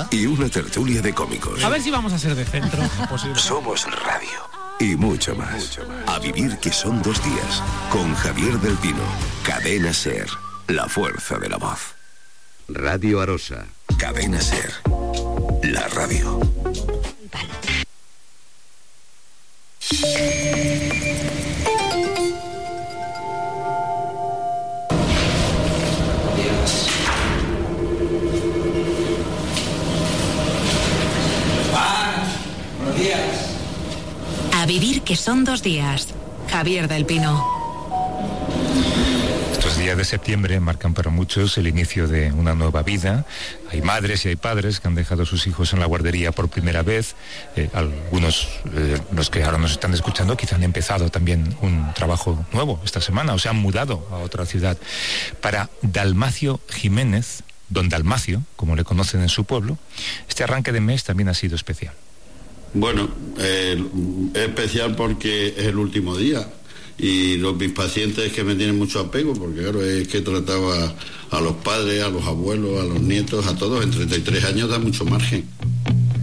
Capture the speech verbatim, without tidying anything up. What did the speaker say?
y una tertulia de cómicos. A ver si vamos a ser de centro. Posible. Somos radio y mucho más. A vivir que son dos días con Javier del Pino. Cadena SER, la fuerza de la voz. Radio Arosa. Cadena SER, la radio. A vivir que son dos días. Javier del Pino. Estos días de septiembre marcan para muchos el inicio de una nueva vida. Hay madres y hay padres que han dejado a sus hijos en la guardería por primera vez. Eh, algunos, eh, los que ahora nos están escuchando, quizá han empezado también un trabajo nuevo esta semana o se han mudado a otra ciudad. Para Dalmacio Jiménez, don Dalmacio, como le conocen en su pueblo, este arranque de mes también ha sido especial. Bueno, eh, es especial porque es el último día y los, mis pacientes que me tienen mucho apego, porque claro, es que trataba a los padres, a los abuelos, a los nietos, a todos, en treinta y tres años da mucho margen.